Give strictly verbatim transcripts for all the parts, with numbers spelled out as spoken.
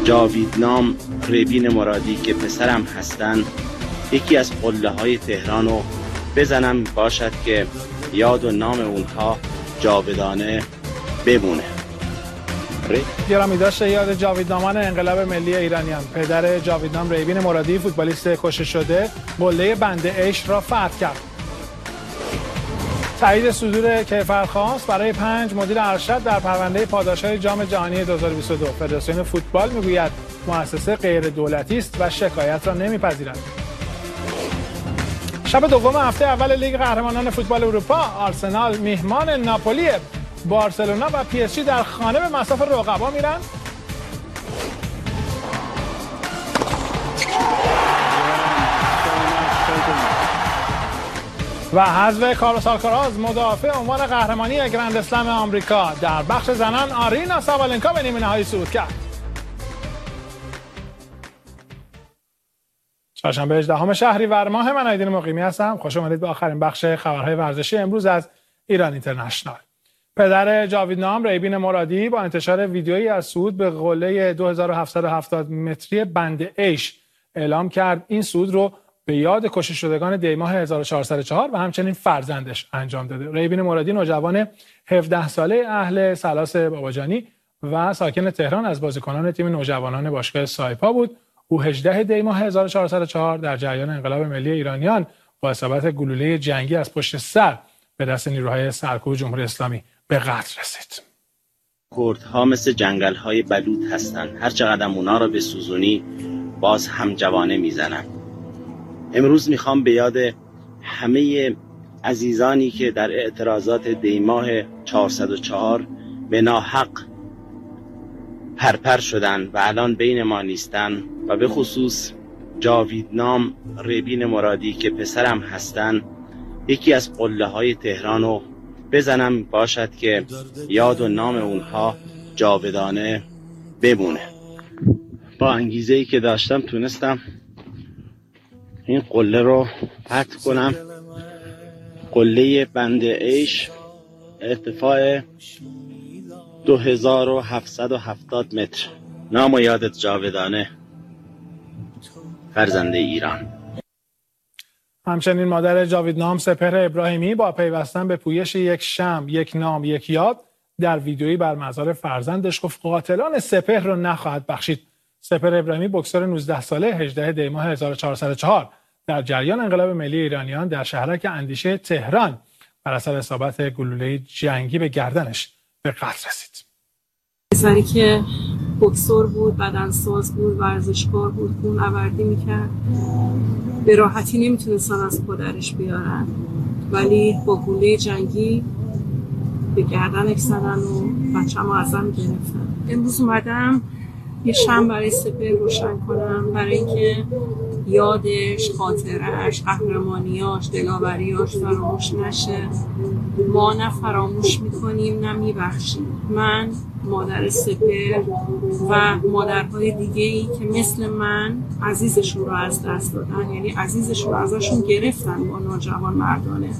جاویدنام ریبین مرادی که پسرم هستن یکی از قله های تهران رو بزنم باشد که یاد و نام اونها جاودانه بمونه. گرامی داشته یاد جاویدنامان انقلاب ملی ایرانیان، پدر جاویدنام ریبین مرادی فوتبالیست کشته شده قله بند عیش را فتح کرد. تایید صدور کیفرخواست برای پنج مدیر ارشد در پرونده پاداش‌های جام جهانی دو هزار و بیست و دو. فدراسیون فوتبال میگوید مؤسسه غیر دولتی است و شکایت را نمیپذیرد. شب دوم هفته اول لیگ قهرمانان فوتبال اروپا، آرسنال میهمان ناپولی، بارسلونا و پی اس جی در خانه به مصاف رقبا میرن. و حذف کارلوس آلکاراز مدافع عنوان قهرمانی گرند اسلم آمریکا. در بخش زنان آرینا سابالنکا به نیمه نهایی صعود کرد. چهارشنبه هجدهم شهریور ماه، من آیدین مقیمی هستم. خوش آمدید به آخرین بخش خبرهای ورزشی امروز از ایران اینترنشنال. پدر جاویدنام ریبین مرادی با انتشار ویدیویی از صعود به قله دو هزار و هفتصد و هفتاد متری بند عیش اعلام کرد این صعود رو به یاد کشته شدگان دیماه هزار و چهارصد و چهار و همچنین فرزندش انجام داده. ریبین مرادی نوجوان هفده ساله اهل سلاس باباجانی و ساکن تهران از بازیکنان تیم نوجوانان باشگاه سایپا بود. او هجدهم دی ماه هزار و چهارصد و چهار در جریان انقلاب ملی ایرانیان با اصابت گلوله جنگی از پشت سر به دست نیروهای سرکوب جمهوری اسلامی به قتل رسید. کردها مثل جنگل‌های بلوط هستن، هر چقدر اونا رو به سوزونی باز هم جوانه میزنن. امروز میخوام به یاد همه عزیزانی که در اعتراضات دیماه چهارصد و چهار به ناحق پرپر شدن و الان بین ما نیستن و به خصوص جاویدنام ریبین مرادی که پسرم هستن یکی از قله های تهران رو بزنم باشد که یاد و نام اونها جاودانه بمونه. با انگیزه‌ای که داشتم تونستم این قله رو فتح کنم. قله بند عیش ارتفاع دو هزار و هفتصد و هفتاد متر. نام و یادت جاودانه فرزند ایران. همچنین مادر جاویدنام سپهر ابراهیمی با پیوستن به پویش یک شمع، یک نام، یک یاد در ویدیویی بر مزار فرزندش گفت قاتلان سپهر رو نخواهد بخشید. سپهر ابراهیمی بوکسور نوزده ساله هجدهم دی ماه هزار و چهارصد و چهار در جریان انقلاب ملی ایرانیان در شهرک اندیشه تهران بر اثر اصابت گلوله جنگی به گردنش به قتل رسید. پسری که بوکسور بود، بدنساز بود، ورزشکار بود، خون‌آوردی میکرد، به راحتی نمیتونستن از پدرش بیارن، ولی با گلوله جنگی به گردنش زدن و بچه‌مو ازم گرفتن. امروز اومدم یه شمع برای سپهر روشن کنم برای اینکه یادش، خاطرش، قهرمانیاش، دلاوریاش فراموش نشه. ما نه فراموش میکنیم نه میبخشیم. من، مادر سپهر و مادرهای دیگه‌ای که مثل من عزیزشون رو از دست دادن، یعنی عزیزشون رو ازشون گرفتن با ناجوان مردانه،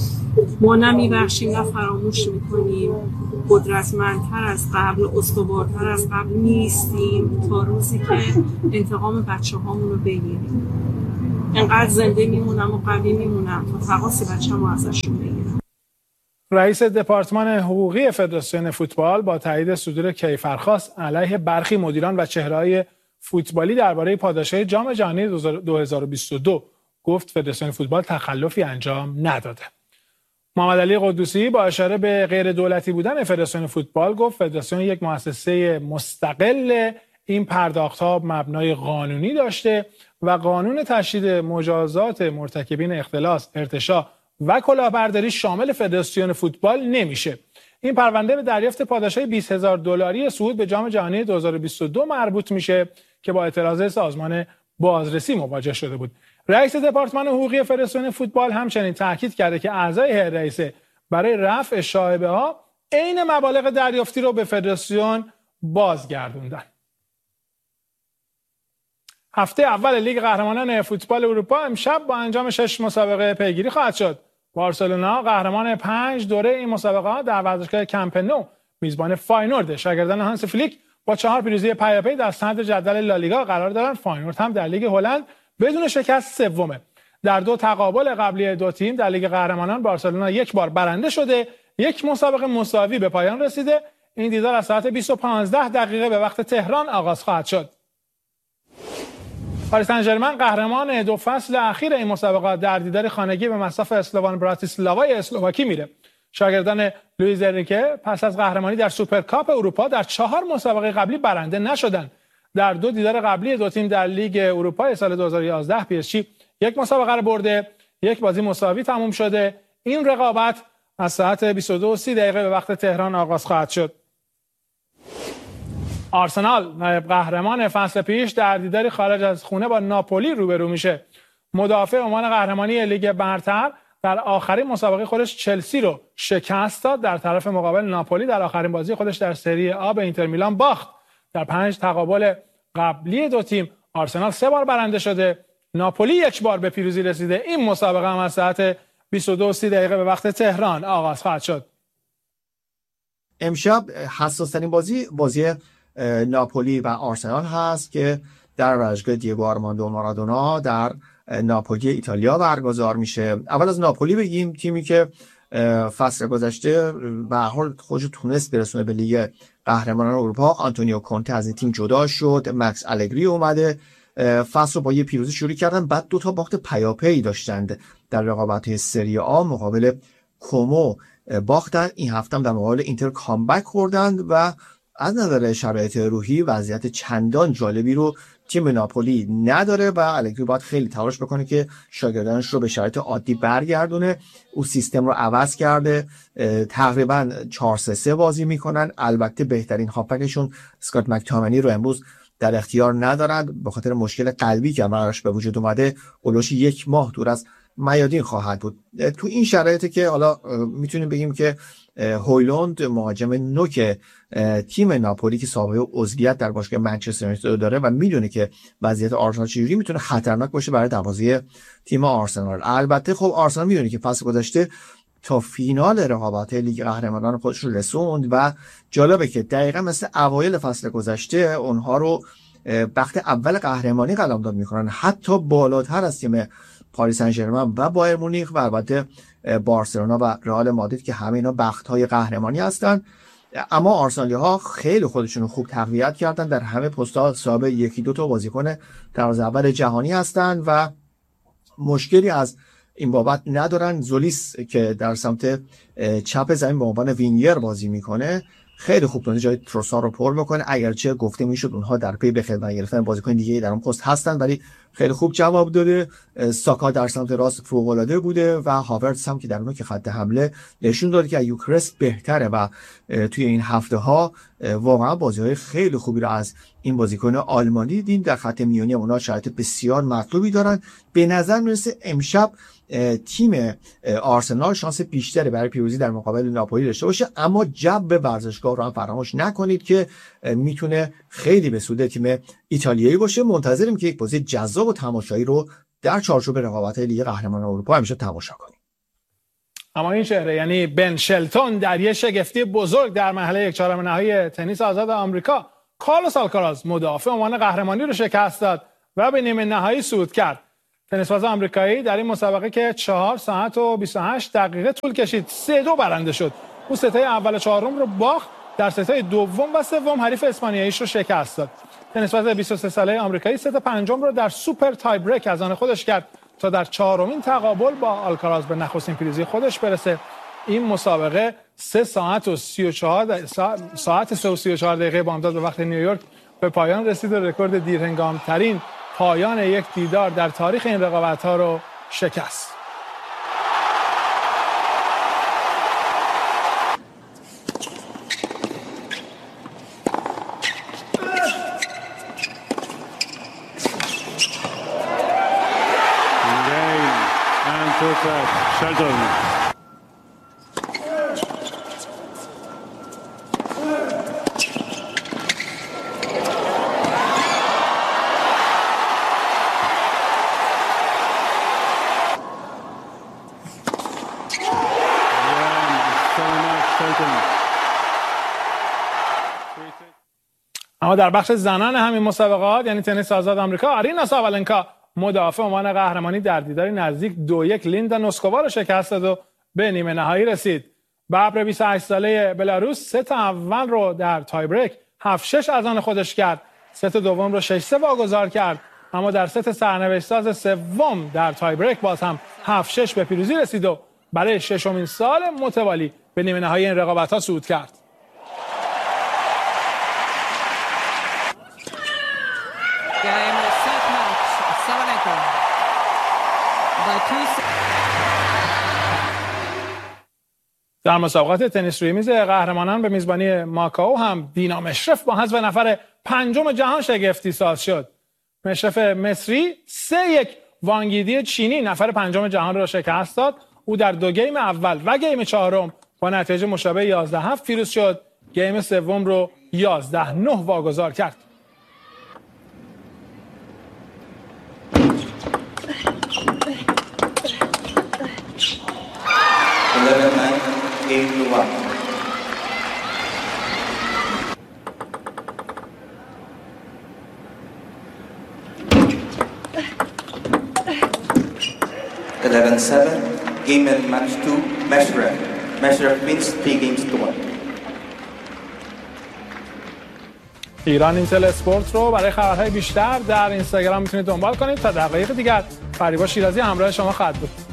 ما نه میبخشیم نه فراموش میکنیم. قدرتمندتر از قبل، استوارتر از قبل نیستیم تا روزی که انتقام بچه هامون رو بگیریم. انقدر زنده میمونم و قوی میمونم تا تقاص بچه همو ازشون بگیرم. رئیس دپارتمان حقوقی فدراسیون فوتبال با تایید صدور کیفرخواست علیه برخی مدیران و چهره‌های فوتبالی درباره پاداش‌های جام جهانی دو هزار و بیست و دو گفت فدراسیون فوتبال تخلفی انجام نداده. محمد علی قدوسی با اشاره به غیر دولتی بودن فدراسیون فوتبال گفت فدراسیون یک مؤسسه مستقل، این پرداخت‌ها مبنای قانونی داشته و قانون تشدید مجازات مرتکبین اختلاس، ارتشاء و کلاهبرداری شامل فدراسیون فوتبال نمیشه. این پرونده به دریافت پاداش‌های بیست هزار دلاری صعود به جام جهانی دو هزار و بیست و دو مربوط میشه که با اعتراض سازمان بازرسی مواجه شده بود. رئیس دپارتمان حقوقی فدراسیون فوتبال همچنین تاکید کرده که اعضای هیئت رئیسه برای رفع شایبه‌ها عین مبالغ دریافتی رو به فدراسیون بازگردوندن. هفته اول لیگ قهرمانان فوتبال اروپا امشب با انجام شش مسابقه پیگیری خواهد شد. بارسلونا قهرمان پنج دوره این مسابقه ها در ورزشگاه کمپ نو میزبان فاینورد شاگردان هانس فلیک با چهار پیروزی پیاپی در صدر جدول لالیگا قرار دارن. فاینورد هم در لیگ هلند بدون شکست سومه. در دو تقابل قبلی دو تیم در لیگ قهرمانان بارسلونا یک بار برنده شده، یک مسابقه مساوی به پایان رسیده. این دیدار از ساعت بیست و پانزده دقیقه به وقت تهران آغاز خواهد شد. پاریس سن ژرمن قهرمان دو فصل اخیر این مسابقات در دیدار خانگی به مصاف اسلوان براتیسلاوای اسلواکی میره. شاگردان لوئیز انریکه پس از قهرمانی در سوپرکاپ اروپا در چهار مسابقه قبلی برنده نشدند. در دو دیدار قبلی دو تیم در لیگ اروپا سال دو هزار و یازده پی اس جی یک مسابقه رو برده، یک بازی مساوی تموم شده. این رقابت از ساعت بیست و دو و سی دقیقه به وقت تهران آغاز خواهد شد. آرسنال نایب قهرمان فصل پیش در دیداری خارج از خونه با ناپولی روبرو میشه. مدافع عنوان قهرمانی لیگ برتر در آخرین مسابقه خودش چلسی رو شکست داد. در طرف مقابل ناپولی در آخرین بازی خودش در سری آ به اینتر میلان باخت. در پنج تقابل قبلی دو تیم آرسنال سه بار برنده شده، ناپولی یک بار به پیروزی رسیده. این مسابقه هم از ساعت بیست و دو و سی دقیقه به وقت تهران آغاز خواهد شد. امشب حساس‌ترین بازی بازی ناپولی و آرسنال هست که در ورزشگاه دیگو آرماندو مارادونا در ناپولی ایتالیا برگزار میشه. اول از ناپولی بگیم، تیمی که فصل گذشته به هر حال خودش تونست برسونه به لیگ قهرمانان اروپا. آنتونیو کونته از این تیم جدا شد، مکس الگری اومده. فصل رو با یه پیروزی شروع کردن، بعد دو تا باخت پیاپی داشتند در رقابت‌های سری آ مقابل کومو باختن. این هفته هم در مقابل اینتر کامبک خوردند و از نظر شرایط روحی وضعیت چندان جالبی رو تیم ناپولی نداره و الگری باید خیلی تلاش بکنه که شاگردانش رو به شرایط عادی برگردونه. او سیستم رو عوض کرده، تقریبا چهار سه سه بازی میکنن. البته بهترین هافبکشون اسکات مکتامنی رو امروز در اختیار ندارند به خاطر مشکل قلبی که براش به وجود اومده. اولش یک ماه دور از میادین خواهد بود. تو این شرایطی که حالا میتونیم بگیم که هویلوند مهاجم نوک تیم ناپولی که سابقه عضویت در باشگاه منچستر یونایتد داره و میدونه که وضعیت آرسنال چجوری میتونه خطرناک باشه برای دروازه تیم آرسنال. البته خب آرسنال میدونه که فصل گذشته تا فینال رقابت لیگ قهرمانان خودش رو رسوند و جالبه که دقیقاً مثل اوایل فصل گذشته اونها رو بخت اول قهرمانی قلمداد میکنن، حتی بالاتر از تیم پاریس سن ژرمن و بایر مونیخ و البته بارسلونا و رئال مادرید که همه اینا بخت‌های قهرمانی هستن. اما آرسنالی‌ها خیلی خودشون رو خوب تقویت کردن، در همه پست‌ها صاحب یکی دو تا بازیکن دروازه اول جهانی هستن و مشکلی از این بابت ندارن. زولیس که در سمت چپ زمین به عنوان وینگر بازی میکنه خیلی خوب تونه جای تروسار رو پر میکنه، اگرچه گفته میشد اونها در پی به خدمت گرفتن بازیکن دیگه در اون پست هستن، ولی خیلی خوب جواب داده. ساکا در سمت راست فوق العاده بوده و هاورتس هم که در نوک خط حمله نشون داده که یوکرست بهتره و توی این هفته ها واقعا بازی‌های خیلی خوبی رو از این بازیکن آلمانی دیدیم. در خط میانی اونها شرایط بسیار مطلوبی دارن. به نظر میرسه امشب تیم آرسنال شانس بیشتری برای پیروزی در مقابل ناپولی داشته باشه، اما جو ورزشگاه رو هم فراموش نکنید که میتونه خیلی به سود تیم ایتالیایی باشه. منتظریم که یک بازی جذاب و تماشایی رو در چارچوب رقابت لیگ قهرمانان اروپا همیشه تماشا کنیم. اما این چهره یعنی بن شلتون در یه شگفتی بزرگ در مرحله یک چهارم نهایی تنیس آزاد آمریکا کارلوس آلکاراز مدافع عنوان قهرمانی رو شکست داد و به نیمه نهایی صعود کرد. تنیسباز آمریکایی در این مسابقه که چهار ساعت و بیست و هشت دقیقه طول کشید سه دو برنده شد. او ستای اول و چهارم رو باخت، در ستای دوم و سوم حریف اسپانیاییش رو شکست داد. تنیسباز بیست و سه ساله آمریکایی ست پنجم رو در سوپر تای بریک از آن خودش کرد تا در چهارمین تقابل با آلکاراز به نخستین پیروزی خودش برسه. این مسابقه سه ساعت و سی و چهار ساعت سه و سی و چهار دقیقه بامداد به وقت نیویورک به پایان رسید و رکورد دیرهنگام ترین پایان یک دیدار در تاریخ این رقابت‌ها رو شکست. اما در بخش زنان همین مسابقات یعنی تنیس آزاد آمریکا، آرینا سابالنکا مدافع عنوان قهرمانی در دیداری نزدیک دو یک لیندا نوسکووا رو شکست داد و به نیمه نهایی رسید. ببر بیست و هشت ساله بلاروس ست اول رو در تای بریک هفت شش از آن خودش کرد. ست دوم رو شش سه واگذار کرد، اما در ست سرنوشت ساز سوم در تای بریک باز هم هفت شش به پیروزی رسید و برای ششمین سال متوالی به نیمه نهایی این رقابت‌ها صعود کرد. در مسابقات تنیس روی میز قهرمانان به میزبانی ماکائو هم دینا مشرف با حذف نفر پنجم جهان شگفتی ساز شد. مشرف مصری سه یک وانگیدی چینی نفر پنجم جهان را شکست داد. او در دو گیم اول و گیم چهارم با نتیجه مشابه یازده هفت پیروز شد. گیم سوم رو یازده نه واگذار کرد. eleven seven, game and match two, Meshref. Meshref wins three games to one. ایران اینتل اسپورت رو برای خبرهای بیشتر در اینستاگرام میتونید دنبال کنید. تا دقایق دیگر فریبا شیرازی همراه شما خواهد بود.